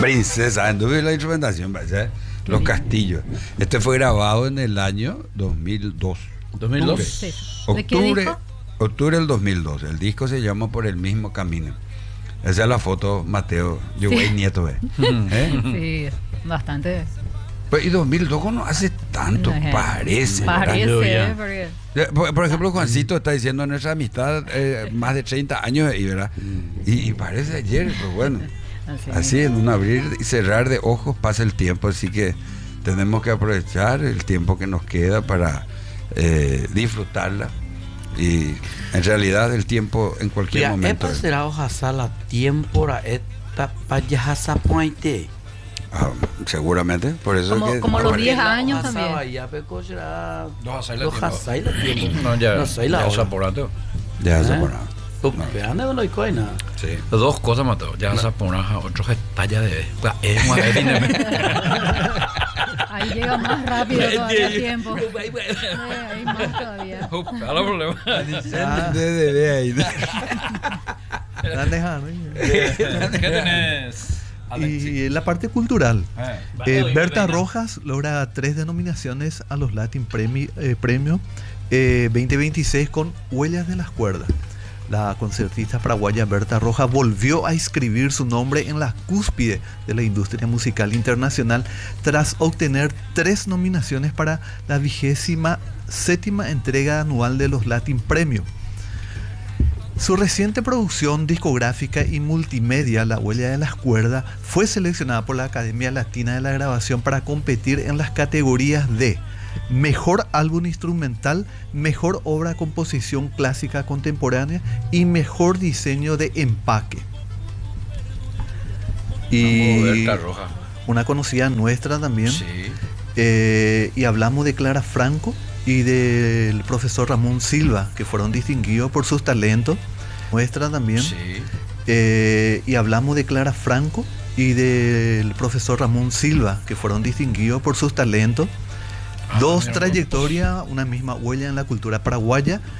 Princesa, anduve en la instrumentación, parece, Los Castillos. Este fue grabado en el año 2002. ¿2002? Sí. ¿De qué Octubre, disco? octubre del 2002. El disco se llama Por el mismo camino. Esa es la foto, Mateo, yo Sí. güey nieto, Sí, bastante. Pues, y 2002 no hace tanto, Ajá. parece. ¿verdad? Parece, porque Por ejemplo, Juancito está diciendo nuestra amistad más de 30 años y ¿verdad? Y parece ayer, pues bueno. Así en un abrir y cerrar de ojos pasa el tiempo, así que tenemos que aprovechar el tiempo que nos queda para disfrutarla. Y en realidad el tiempo en cualquier momento. será hoja sala tiempo a esta payasa pointe. Seguramente, por eso Como que los 10 años también. Ya peco será Dos a hoja sala tiempo. No, ya. No soy la ya hora. Saporato. ya se ¿Eh? pone. Vean de lo coina. Sí. Dos cosas mató. Ya Saporaja, otro que talla de. Es una vez vine. Ahí llega más rápido todavía el tiempo. Ahí más todavía. Cada problema. ¿Qué tenés? Y la parte cultural. Berta Berta Rojas logra 3 denominaciones a los Latin Premio 2026 con Huellas de las Cuerdas. La concertista paraguaya Berta Rojas volvió a inscribir su nombre en la cúspide de la industria musical internacional tras obtener 3 nominaciones para la 27ª entrega anual de los Latin Premio. Su reciente producción discográfica y multimedia, La Huella de las Cuerdas, fue seleccionada por la Academia Latina de la Grabación para competir en las categorías de Mejor Álbum Instrumental, Mejor Obra Composición Clásica Contemporánea y Mejor Diseño de Empaque. Y Berta Roja. una conocida nuestra también. Sí. Y hablamos de Clara Franco y del profesor Ramón Silva, que fueron distinguidos por sus talentos. Nuestra también. Sí. Y hablamos de Clara Franco y del profesor Ramón Silva, que fueron distinguidos por sus talentos. Dos mira, trayectorias, una misma huella en la cultura paraguaya.